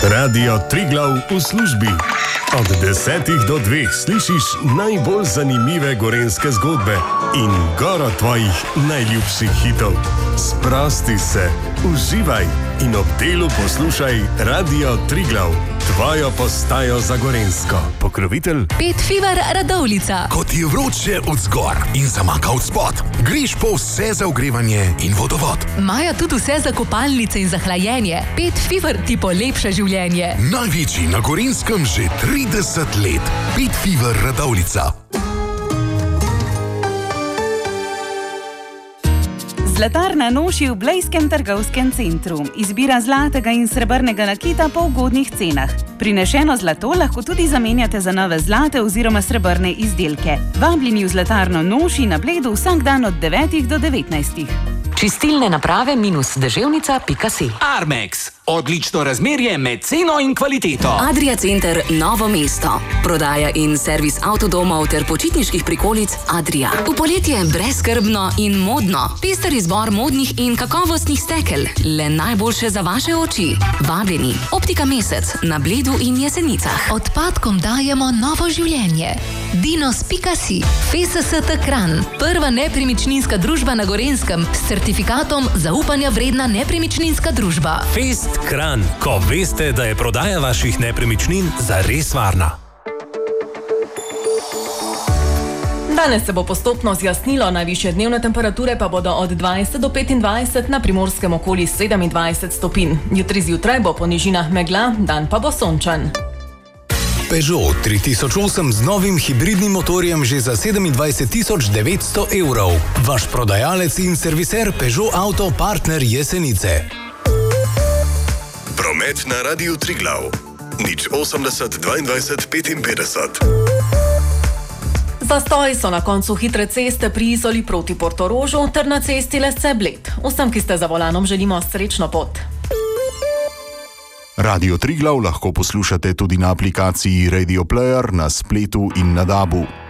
Radio Triglav v službi. Od 10 do 2 slišiš najbolj zanimive gorenjske zgodbe in goro tvojih najljubših hitov. Sprosti se, uživaj in ob delu poslušaj Radio Triglav, tvojo postajo za gorenjsko. Pokrovitelj Pet Fever Radovljica. Ko ti je vroče od zgor in zamaka od spod, greš po vse za ogrevanje in vodovod. Imajo tudi vse za kopalnice in za hlajenje. Pet Fever ti polepša življenje. Največji na Gorenjskem že 30 let. Pet Fever Radovljica. Zlatarna noši v Blejskem trgovskem centru. Izbira zlatega in srebrnega nakita po ugodnih cenah. Prinešeno zlato lahko tudi zamenjate za nove zlate oziroma srebrne izdelke. Vabljeni v Zlatarno noši na Bledu vsak dan od 9 do 19. Čistilne naprave -deževnica.si. Armex. Odlično razmerje med ceno in kvaliteto. Adria Center Novo mesto. Prodaja in servis avtodomov ter počitniških prikolic Adria. V poletje brezskrbno in modno. Pester izbor modnih in kakovostnih stekel. Le najboljše za vaše oči. Vabljeni. Optika Mesec na Bledu in Jesenicah. Odpadkom dajemo novo življenje. Dinos.si. FSST Kranj. Prva nepremičninska družba na Gorenjskem s certifikatom zaupanja vredna nepremičninska družba. Fest Kranj, ko veste, da je prodaja vaših nepremičnin zares varna. Danes se bo postopno zjasnilo, najvišje dnevne temperature pa bodo od 20 do 25, na Primorskem okoli 27 stopinj. Jutri zjutraj bo po nižinah megla, dan pa bo sončen. Peugeot 3008 z novim hibridnim motorjem že za 27 900 evrov. Vaš prodajalec in serviser Peugeot Auto Partner Jesenice. Promet na Radiu Triglav. 080 22 55. Zastoj so na koncu hitre ceste pri Izoli proti Portorožu ter na cesti Lesce-Bled. Vsem, ki ste za volanom, želimo srečno pot. Radio Triglav lahko poslušate tudi na aplikaciji Radio Player, na spletu in na DAB-u.